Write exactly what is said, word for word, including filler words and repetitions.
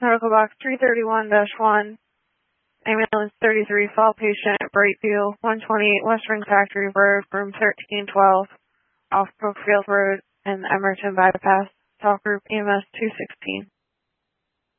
Medical box three thirty-one dash one, ambulance thirty-three, fall patient, Brightview, one twenty-eight West Ring Factory Road, room thirteen twelve, off Brookfield Road, and Emerson Bypass, Talk Group E M S two sixteen.